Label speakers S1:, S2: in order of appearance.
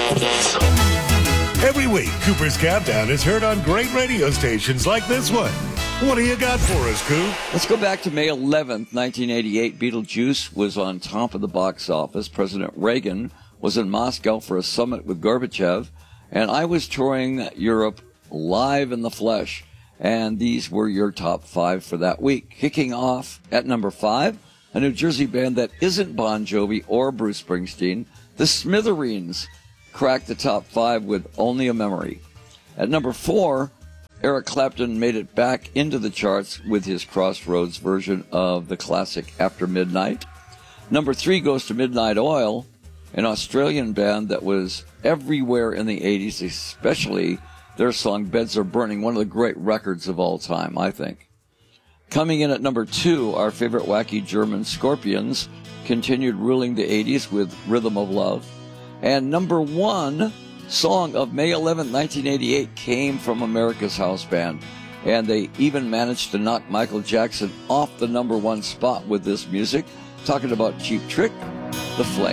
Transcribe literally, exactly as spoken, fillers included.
S1: Every week, Cooper's Countdown is heard on great radio stations like this one. What do you got for us, Coop?
S2: Let's go back to May eleventh, nineteen eighty-eight. Beetlejuice was on top of the box office. President Reagan was in Moscow for a summit with Gorbachev, and I was touring Europe live in the flesh. And these were your top five for that week. Kicking off at number five, a New Jersey band that isn't Bon Jovi or Bruce Springsteen, the Smithereens cracked the top five with Only a Memory. At number four, Eric Clapton made it back into the charts with his Crossroads version of the classic After Midnight. Number three goes to Midnight Oil, an Australian band that was everywhere in the eighties, especially their song Beds Are Burning, one of the great records of all time, I think. Coming in at number two, our favorite wacky German Scorpions continued ruling the eighties with Rhythm of Love. And number one song of May eleventh, nineteen eighty-eight came from America's House Band. And they even managed to knock Michael Jackson off the number one spot with this music. Talking about Cheap Trick, The Flame.